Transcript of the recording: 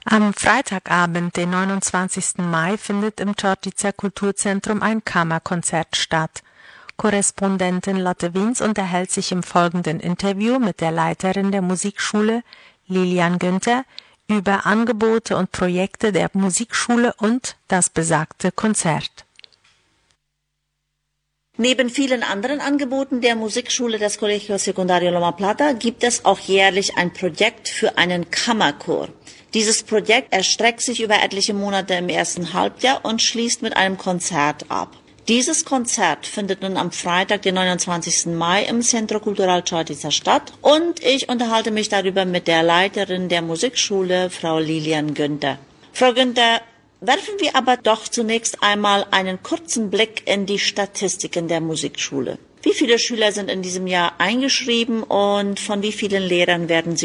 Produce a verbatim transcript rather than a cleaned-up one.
Am Freitagabend, den neunundzwanzigsten Mai, findet im Chortica Kulturzentrum ein Kammerkonzert statt. Korrespondentin Lotte Wiens unterhält sich im folgenden Interview mit der Leiterin der Musikschule, Lilian Günther, über Angebote und Projekte der Musikschule und das besagte Konzert. Neben vielen anderen Angeboten der Musikschule des Colegio Secundario Loma Plata gibt es auch jährlich ein Projekt für einen Kammerchor. Dieses Projekt erstreckt sich über etliche Monate im ersten Halbjahr und schließt mit einem Konzert ab. Dieses Konzert findet nun am Freitag, den neunundzwanzigsten Mai im Centro Cultural Chortica statt und ich unterhalte mich darüber mit der Leiterin der Musikschule, Frau Lilian Günther. Frau Günther, werfen wir aber doch zunächst einmal einen kurzen Blick in die Statistiken der Musikschule. Wie viele Schüler sind in diesem Jahr eingeschrieben und von wie vielen Lehrern werden sie